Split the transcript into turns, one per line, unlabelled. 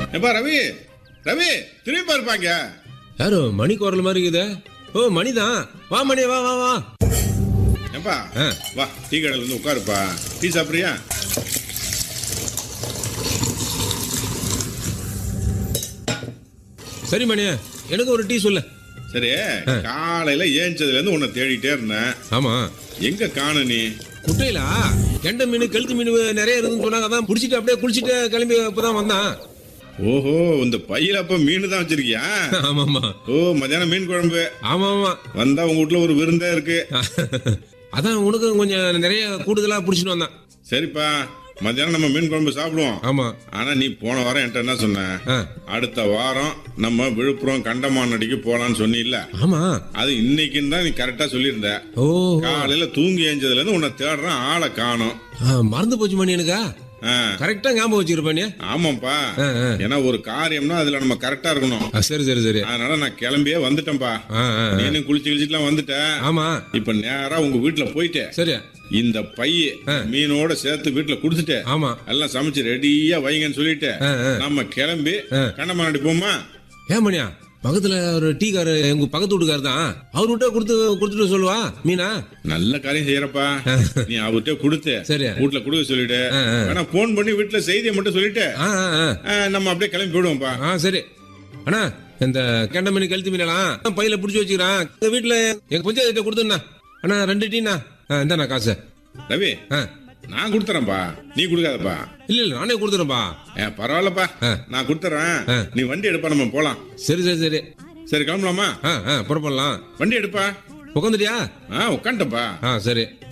எப்பா ரவி, ரவி திரும்பி இருப்பாங்க.
யாரோ மணி குரல் மாதிரி இருக்குதே. ஓ மணிதான். வா மணி, வா வா வா.
எப்பா வா, டீ கடையில இருந்து உட்காருப்பா. டீ சாப்பிடுறியா?
சரி மணி, எனக்கு ஒரு டீ சொல்லு.
சரி, காலையில ஏஞ்சதுல இருந்து உன்னை தேடிட்டே இருந்தேன்.
ஆமா,
எங்க காண நீ?
குட்டையில கெண்டை மீன் கழுத்து மீன் நிறைய இருக்குன்னு சொன்னாங்க. அதான் புடிச்சிட்டு அப்படியே குளிச்சுட்டு கிளம்பி இப்பதான் வந்தான்.
ஓஹோ, இந்த பையில அப்ப மீன் தான் வச்சிருக்கியா?
ஆமாமா.
ஓ, மத்தியானம் மீன் குழம்பு.
ஆமா ஆமா.
வந்தா உங்க வீட்டுல ஒரு விருந்தா இருக்கு.
அதான் உனக்கு கொஞ்சம் நிறைய கூடுதலா புடிச்சிட்டு வந்தான்.
சரிப்பா, மத்தியானம் நம்ம மீன் குழம்பு சாப்பிடுவோம்.
ஆமா.
ஆனா நீ போன வாரம் என்கிட்ட என்ன சொன்ன? அடுத்த வாரம் நம்ம விழுப்புரம் கண்டமானடிக்கு போலான்னு சொன்னில்ல?
ஆமா.
அது இன்னைக்குன்னு தான் நீ கரெக்டா சொல்லியிருந்த.
ஓ,
காலையில தூங்கி ஏஞ்சதுல இருந்து உன்னை தேடுறான், ஆளை காணோம்.
மறந்து போச்சு மணி எனக்கா. கரெக்டா ஞாபகம் வச்சிருப்பேன்.
ஆமாப்பா, ஏன்னா ஒரு காரியம்னா அதுல நம்ம கரெக்டா இருக்கணும்.
சரி சரி சரி.
அதனால நான் கிளம்பியே வந்துட்டேன்பா. நீனும் குளிச்சு கிழிச்சுலாம் வந்துட்ட.
ஆமா.
இப்ப நேரா உங்க வீட்டுல போயிட்டு
சரி
இந்த பைய மீனோட சேர்த்து வீட்டுல குடுத்துட்டு
ஆமா
எல்லாம் சமைச்சு ரெடியா வைங்கன்னு சொல்லிட்டு நம்ம கிளம்பி கண்டமானடி போமா.
ஏன் மணியா, பக்கத்துல ஒரு டீ காரு எங்க பக்கத்து வீட்டுக்காரு தான், அவர்கிட்ட கொடுத்துட்டு சொல்லுவா மீனா.
நல்ல காரியம் செய்யறப்பா. நீ அவர்கிட்ட கொடுத்து
சரி
வீட்டுல கொடுக்க சொல்லிட்டு, ஆனா போன் பண்ணி வீட்டுல செய்தியை மட்டும் சொல்லிட்டு நம்ம அப்படியே கிளம்பி போயிடுவோம்ப்பா.
சரி அண்ணா, இந்த கெண்டை மீன் கழுத்து மீனெல்லாம் பையில பிடிச்சி வச்சுக்கிறான். எங்க வீட்டுல எங்க பஞ்சாயத்து கொடுத்துண்ணா. அண்ணா 2 டீண்ணா. இந்தாண்ணா காசு.
ரவி, நான் கொடுத்துறேன்ப்பா, நீ கொடுக்காதப்பா.
இல்ல இல்ல, நானே கொடுத்துறேன்ப்பா.
பரவாயில்லப்பா, நான் கொடுத்துறேன். நீ வண்டி எடுப்பா, நம்ம போலாம்.
சரி சரி சரி
சரி, கிளம்பலாமா?
புறப்படலாம்.
வண்டி எடுப்பா.
உட்காந்துட்டியா?
உட்காந்துட்டப்பா.
சரி.